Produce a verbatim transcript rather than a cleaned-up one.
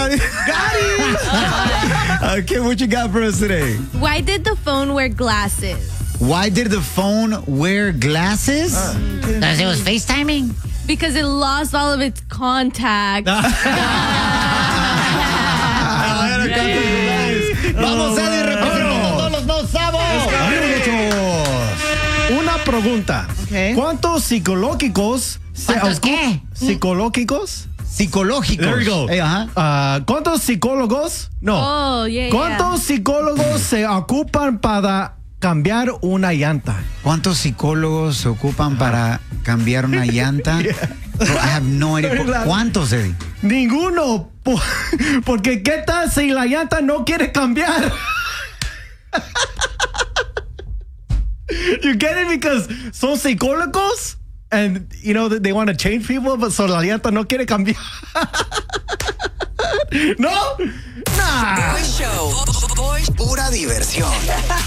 Got it. Okay, what you got for us today? Why did the phone wear glasses? Why did the phone wear glasses? Because it was FaceTiming. Because it lost all of its contact. Vamos a ir representando todos los dos sabos. Una pregunta. Okay. ¿Cuántos psicológicos se ¿Cuántos ocu- qué? ¿Psicológicos? Psicológicos. There we go. Hey, ajá. Ah, ¿Cuántos psicólogos? No. Oh, yeah, ¿Cuántos psicólogos se ocupan para cambiar una llanta? ¿Cuántos psicólogos se ocupan para cambiar una llanta? Yeah. Bro, I have no idea. ¿Cuántos, Eddie? Ninguno. po- Porque ¿qué tal si la llanta no quiere cambiar? You get it? Because son psicólogos and, you know, they want to change people, but so la llanta no quiere cambiar. ¿No? Nah. Show. Pura diversión.